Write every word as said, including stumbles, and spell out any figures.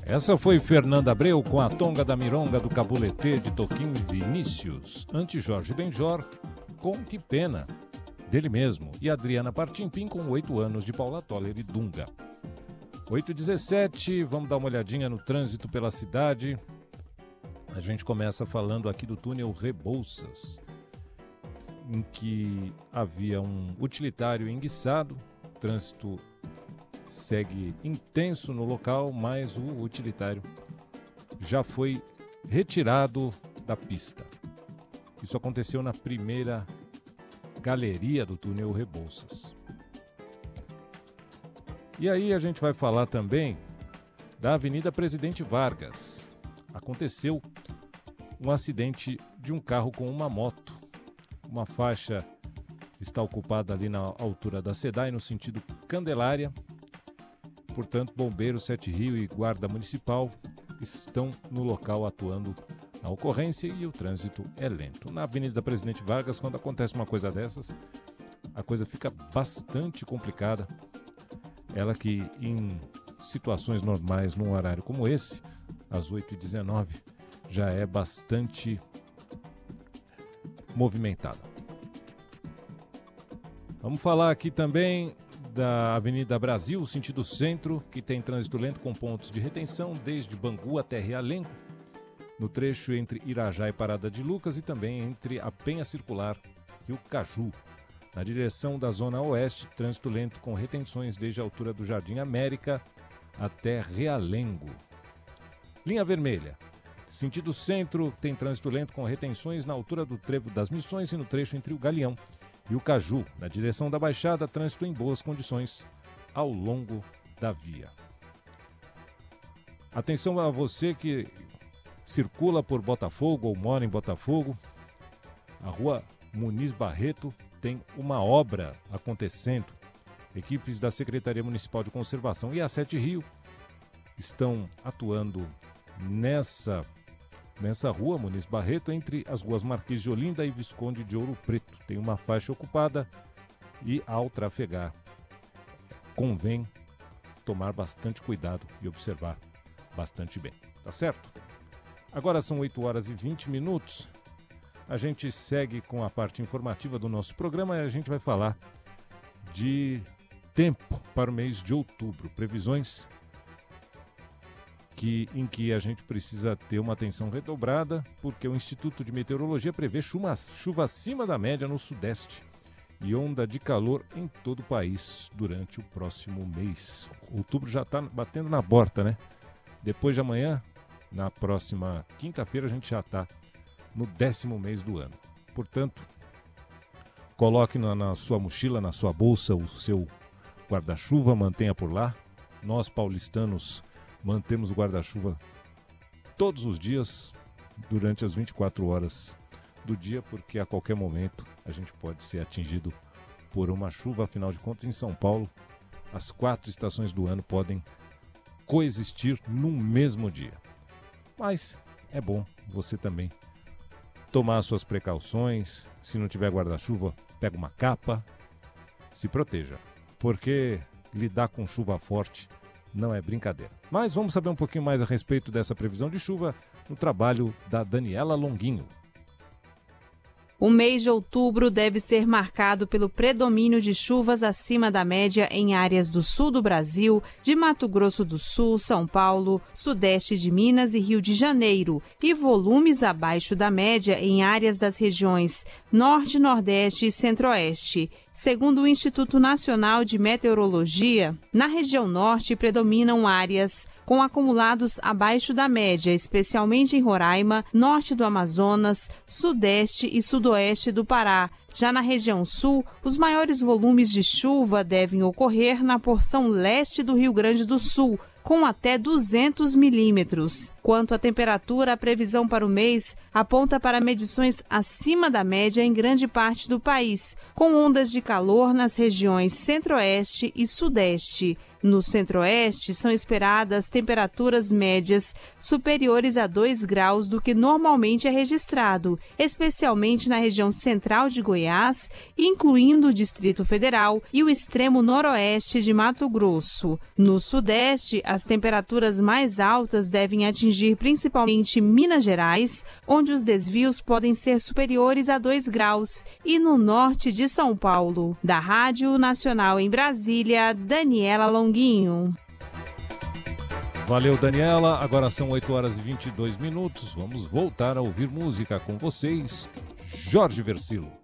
Essa foi Fernanda Abreu com a Tonga da Mironga do Cabuletê de Toquinho Vinícius. Antes Jorge Benjor com Que Pena, dele mesmo. E Adriana Partimpim com oito anos de Paula Toller e Dunga. oito e dezessete, vamos dar uma olhadinha no trânsito pela cidade. A gente começa falando aqui do túnel Rebouças, em que havia um utilitário enguiçado. O trânsito segue intenso no local, mas o utilitário já foi retirado da pista. Isso aconteceu na primeira galeria do túnel Rebouças. E aí a gente vai falar também da Avenida Presidente Vargas. Aconteceu um acidente de um carro com uma moto. Uma faixa está ocupada ali na altura da SEDAI, no sentido Candelária. Portanto, bombeiros, Sete Rio e Guarda Municipal estão no local atuando na ocorrência e o trânsito é lento. Na Avenida Presidente Vargas, quando acontece uma coisa dessas, a coisa fica bastante complicada. Ela que em situações normais, num horário como esse, às oito e dezenove, já é bastante movimentada. Vamos falar aqui também da Avenida Brasil, sentido centro, que tem trânsito lento com pontos de retenção desde Bangu até Realengo, no trecho entre Irajá e Parada de Lucas e também entre a Penha Circular e o Caju. Na direção da Zona Oeste, trânsito lento com retenções desde a altura do Jardim América até Realengo. Linha Vermelha. Sentido centro, tem trânsito lento com retenções na altura do Trevo das Missões e no trecho entre o Galeão e o Caju. Na direção da Baixada, trânsito em boas condições ao longo da via. Atenção a você que circula por Botafogo ou mora em Botafogo. A rua Muniz Barreto tem uma obra acontecendo. Equipes da Secretaria Municipal de Conservação e a Sete Rio estão atuando nessa, nessa rua, Muniz Barreto, entre as ruas Marquês de Olinda e Visconde de Ouro Preto. Tem uma faixa ocupada e, ao trafegar, convém tomar bastante cuidado e observar bastante bem. Tá certo? Agora são oito horas e vinte minutos. A gente segue com a parte informativa do nosso programa e a gente vai falar de tempo para o mês de outubro. Previsões que, em que a gente precisa ter uma atenção redobrada, porque o Instituto de Meteorologia prevê chuva, chuva acima da média no sudeste e onda de calor em todo o país durante o próximo mês. Outubro já está batendo na porta, né? Depois de amanhã, na próxima quinta-feira, a gente já está no décimo mês do ano. Portanto, coloque na, na sua mochila, na sua bolsa, o seu guarda-chuva, mantenha por lá. Nós, paulistanos, mantemos o guarda-chuva todos os dias, durante as vinte e quatro horas do dia, porque a qualquer momento a gente pode ser atingido por uma chuva. Afinal de contas, em São Paulo, as quatro estações do ano podem coexistir num mesmo dia. Mas é bom você também tomar suas precauções. Se não tiver guarda-chuva, pega uma capa, se proteja, porque lidar com chuva forte não é brincadeira. Mas vamos saber um pouquinho mais a respeito dessa previsão de chuva no trabalho da Daniela Longuinho. O mês de outubro deve ser marcado pelo predomínio de chuvas acima da média em áreas do sul do Brasil, de Mato Grosso do Sul, São Paulo, sudeste de Minas e Rio de Janeiro, e volumes abaixo da média em áreas das regiões Norte, Nordeste e Centro-Oeste. Segundo o Instituto Nacional de Meteorologia, na região norte predominam áreas com acumulados abaixo da média, especialmente em Roraima, norte do Amazonas, sudeste e sudoeste do Pará. Já na região sul, os maiores volumes de chuva devem ocorrer na porção leste do Rio Grande do Sul, com até duzentos milímetros. Quanto à temperatura, a previsão para o mês aponta para medições acima da média em grande parte do país, com ondas de calor nas regiões centro-oeste e sudeste. No centro-oeste, são esperadas temperaturas médias superiores a dois graus do que normalmente é registrado, especialmente na região central de Goiás, incluindo o Distrito Federal e o extremo noroeste de Mato Grosso. No sudeste, as temperaturas mais altas devem atingir principalmente Minas Gerais, onde os desvios podem ser superiores a dois graus, e no norte de São Paulo. Da Rádio Nacional em Brasília, Daniela Longuinho. Valeu, Daniela. Agora são oito horas e vinte e dois minutos. Vamos voltar a ouvir música com vocês. Jorge Versilo.